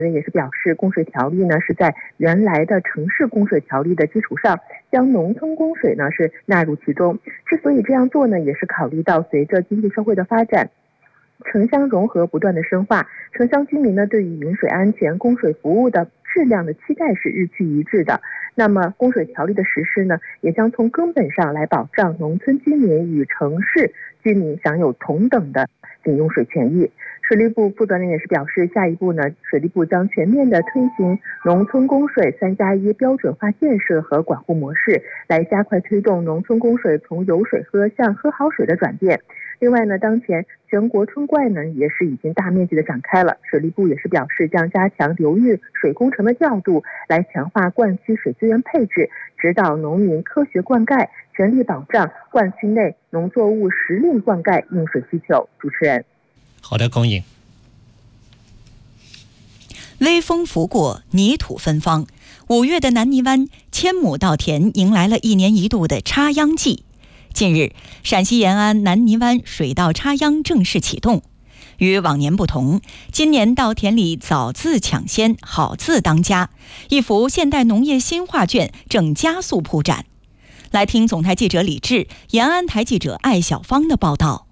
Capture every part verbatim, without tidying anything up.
也是表示，供水条例呢是在原来的城市供水条例的基础上，将农村供水呢是纳入其中。之所以这样做呢，也是考虑到随着经济社会的发展，城乡融合不断的深化，城乡居民呢对于饮水安全、供水服务的质量的期待是日趋一致的。那么供水条例的实施呢，也将从根本上来保障农村居民与城市居民享有同等的饮用水权益。水利部负责人也是表示，下一步呢，水利部将全面的推行农村供水三加一标准化建设和管护模式，来加快推动农村供水从有水喝向喝好水的转变。另外呢，当前全国春灌呢也是已经大面积的展开了，水利部也是表示将加强流域水工程的调度，来强化灌区水资源配置，指导农民科学灌溉，全力保障灌区内农作物时令灌溉用水需求。主持人。 好的，龚颖。 微风拂过，泥土芬芳。五月的南泥湾千亩稻田迎来了一年一度的插秧季。近日，陕西延安南泥湾水稻插秧正式启动。与往年不同，今年稻田里早字抢先，好字当家，一幅现代农业新画卷正加速铺展。来听总台记者李志、延安台记者艾小芳的报道。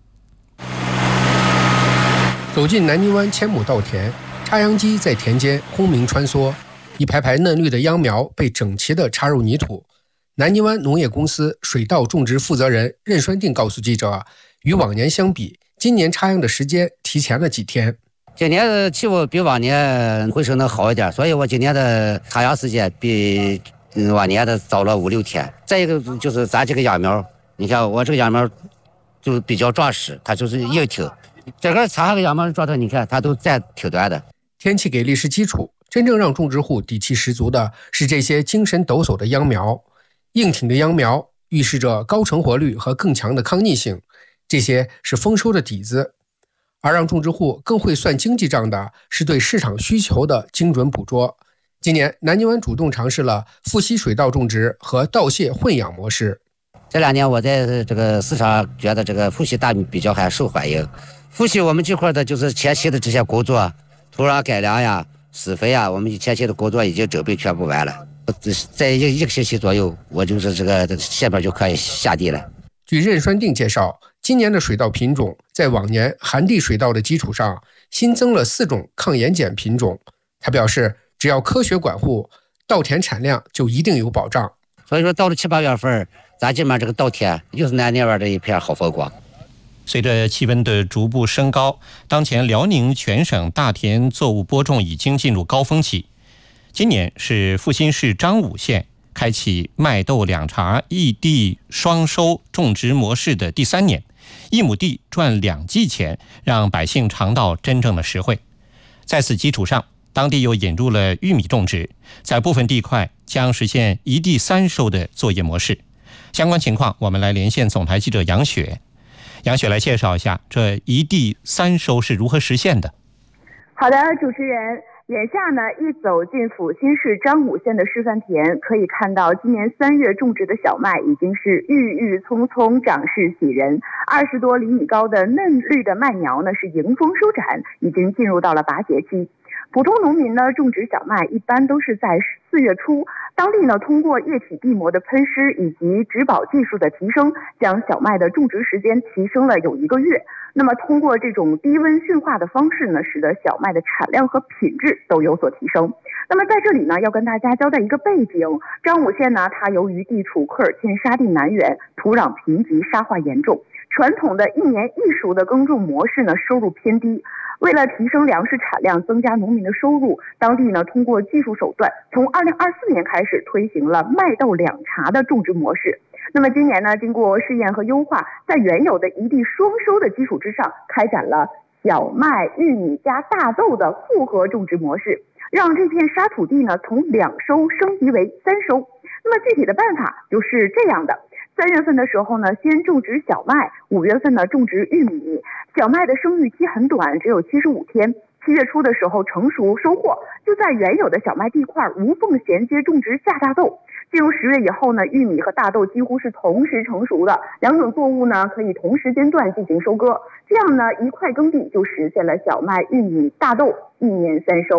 走进南泥湾千亩稻田，插秧机在田间轰鸣穿梭，一排排嫩绿的秧苗被整齐地插入泥土。南泥湾农业公司水稻种植负责人任栓定告诉记者，与往年相比，今年插秧的时间提前了几天。 今年的气候比往年回升的好一点，所以我今年的插秧时间比往年的早了五六天。再一个就是咱这个秧苗，你看我这个秧苗就比较壮实，它就是硬挺。这个插下个秧苗状态，你看它都站挺短的。 天气给力是基础，真正让种植户底气十足的是这些精神抖擞的秧苗。硬挺的秧苗预示着高成活率和更强的抗逆性，这些是丰收的底子。而让种植户更会算经济账的是对市场需求的精准捕捉。今年南泥湾主动尝试了富硒水稻种植和稻蟹混养模式。 这两年我在这个市场觉得这个富硒大米比较还受欢迎。富硒我们这块的就是前期的这些工作，土壤改良呀、施肥呀，我们前期的工作已经准备全部完了。在一一个星期左右，我就是这个下边就可以下地了。 据任栓定介绍，今年的水稻品种在往年寒地水稻的基础上新增了四种抗盐碱品种。他表示，只要科学管护，稻田产量就一定有保障。 所以说到了七八月份，咱这边这个稻田又是南泥湾的一片好风光。 随着气温的逐步升高，当前辽宁全省大田作物播种已经进入高峰期。今年是阜新市张武县开启麦豆两茬异地双收种植模式的第三年，一亩地赚两季钱，让百姓尝到真正的实惠。在此基础上，当地又引入了玉米种植，在部分地块将实现一地三收的作业模式。相关情况，我们来连线总台记者杨雪。杨雪来介绍一下这一地三收是如何实现的。 好的，主持人，眼下呢，一走进阜新市张武县的示范田，可以看到今年三月种植的小麦已经是郁郁葱葱，长势喜人。二十多厘米高的嫩绿的麦苗呢，是迎风收展，已经进入到了拔节期。普通农民呢，种植小麦一般都是在四月初，当地呢通过液体地膜的喷施以及植保技术的提升，将小麦的种植时间提升了有一个月。那么通过这种低温驯化的方式呢，使得小麦的产量和品质都有所提升。那么在这里呢，要跟大家交代一个背景，张武县呢，它由于地处科尔沁沙地南缘，土壤贫瘠，沙化严重，传统的一年一熟的耕种模式呢，收入偏低。为了提升粮食产量，增加农民的收入，当地呢通过技术手段，从二零二四年开始推行了麦豆两茬的种植模式。那么今年呢，经过试验和优化，在原有的一地双收的基础之上，开展了小麦、玉米加大豆的复合种植模式，让这片沙土地呢从两收升级为三收。那么具体的办法就是这样的。三月份的时候呢，先种植小麦，五月份呢种植玉米。小麦的生育期很短，只有七十五天。七月初的时候成熟收获，就在原有的小麦地块无缝衔接种植夏大豆。进入十月以后呢，玉米和大豆几乎是同时成熟的，两种作物呢可以同时间段进行收割。这样呢，一块耕地就实现了小麦、玉米、大豆一年三收。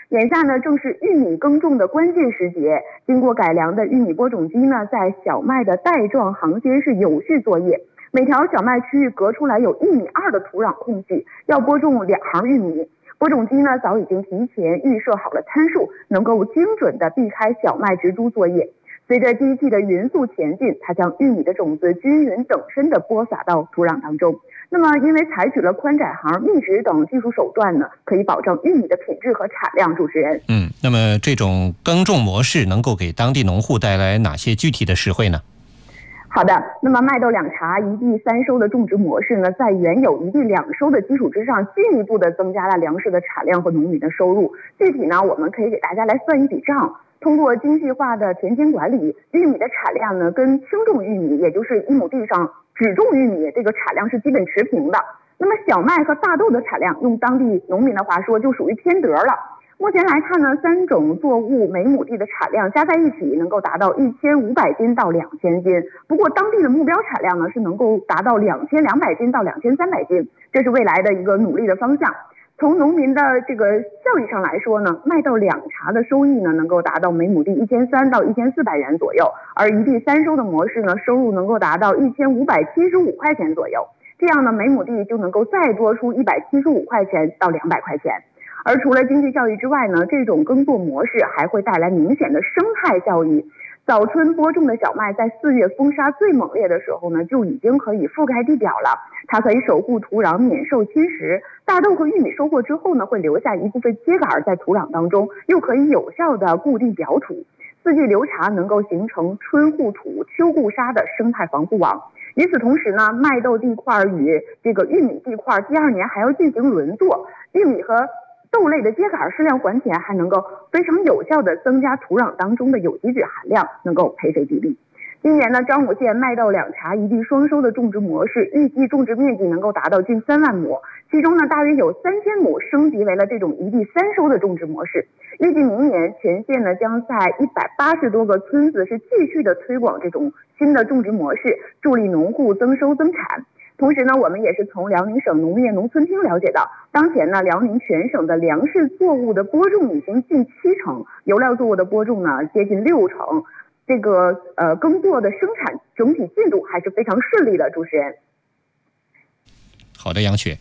眼下呢，正是玉米耕种的关键时节。经过改良的玉米播种机呢，在小麦的带状行间是有序作业。每条小麦区域隔出来有一米二的土壤空隙，要播种两行玉米。播种机呢，早已经提前预设好了参数，能够精准地避开小麦植株作业。随着机器的匀速前进，它将玉米的种子均匀整身地播撒到土壤当中。那么因为采取了宽窄行、密植等技术手段呢，可以保证玉米的品质和产量。主持人， 嗯，那么这种耕种模式能够给当地农户带来哪些具体的实惠呢？ 好的，那么麦豆两茬一地三收的种植模式呢，在原有一地两收的基础之上，进一步的增加了粮食的产量和农民的收入。具体呢，我们可以给大家来算一笔账。通过精细化的田间管理，玉米的产量呢，跟轻重玉米，也就是一亩地上只种玉米这个产量是基本持平的。那么小麦和大豆的产量，用当地农民的话说，就属于偏得了。目前来看呢，三种作物每亩地的产量加在一起能够达到一千五百斤到两千斤。不过当地的目标产量呢，是能够达到两千两百斤到两千三百斤，这是未来的一个努力的方向。从农民的这个效益上来说呢，麦豆两茬的收益呢，能够达到每亩地一千三到一千四百元左右，而一地三收的模式呢，收入能够达到一千五百七十五块钱左右。这样呢，每亩地就能够再多出一百七十五块钱到两百块钱。而除了经济效益之外呢，这种耕作模式还会带来明显的生态效益。早春播种的小麦在四月风沙最猛烈的时候呢，就已经可以覆盖地表了。它可以守护土壤免受侵蚀。大豆和玉米收获之后呢，会留下一部分秸秆在土壤当中，又可以有效的固定表土。四季流察能够形成春护土、秋护沙的生态防护网。与此同时呢，麦豆地块与这个玉米地块第二年还要进行轮作，玉米和豆类的秸秆适量还田，还能够非常有效的增加土壤当中的有机质含量，能够培肥地力。今年呢，张武县麦豆两茬一地双收的种植模式，预计种植面积能够达到近三万亩，其中呢，大约有三千亩升级为了这种一地三收的种植模式。预计明年全县呢，将在一百八十多个村子是继续的推广这种新的种植模式，助力农户增收增产。同时呢，我们也是从辽宁省农业农村厅了解到，当前呢，辽宁全省的粮食作物的播种已经近七成，油料作物的播种呢接近六成。这个呃耕作的生产整体进度还是非常顺利的。主持人， 好的，杨雪。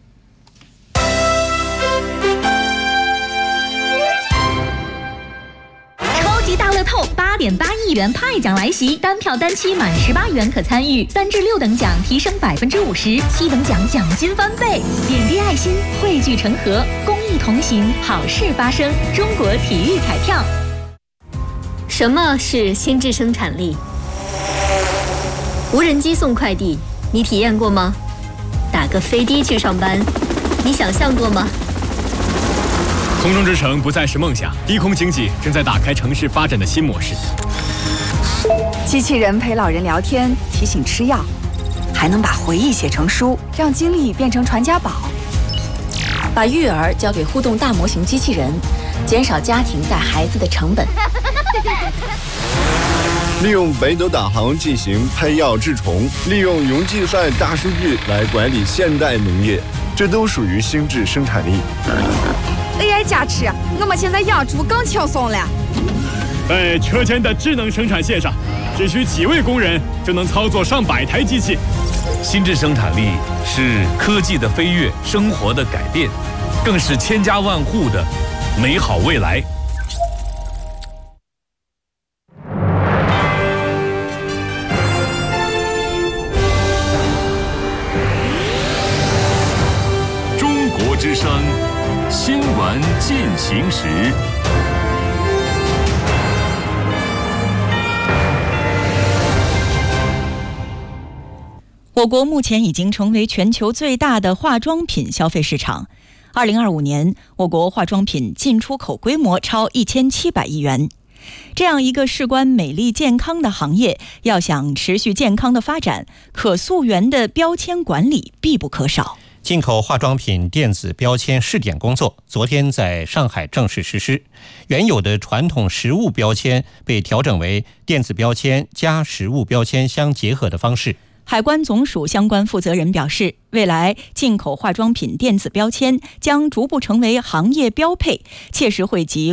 大乐透八点八亿元派奖来袭，单票单期满十八元可参与，三至六等奖提升百分之五十，七等奖奖金翻倍。点滴爱心，汇聚成河，公益同行，好事发生。中国体育彩票。什么是心智生产力？无人机送快递，你体验过吗？打个飞的去上班，你想象过吗？ 空中之城不再是梦想，低空经济正在打开城市发展的新模式。 机器人陪老人聊天，提醒吃药，还能把回忆写成书，让经历变成传家宝。 把育儿交给互动大模型机器人，减少家庭带孩子的成本。 利用北斗导航进行配药治虫，利用云计算大数据来管理现代农业，这都属于心智生产力。 A I 加持，我们现在养猪更轻松了。 在车间的智能生产线上，只需几位工人就能操作上百台机器。 心智生产力是科技的飞跃，生活的改变，更是千家万户的美好未来。中国之声新闻进行时。 我国目前已经成为全球最大的化妆品消费市场。二零二五年，我国化妆品进出口规模超一千七百亿元。这样一个事关美丽健康的行业，要想持续健康的发展，可溯源的标签管理必不可少。 进口化妆品电子标签试点工作昨天在上海正式实施，原有的传统实物标签被调整为电子标签加实物标签相结合的方式。 海关总署相关负责人表示，未来进口化妆品电子标签将逐步成为行业标配，切实惠及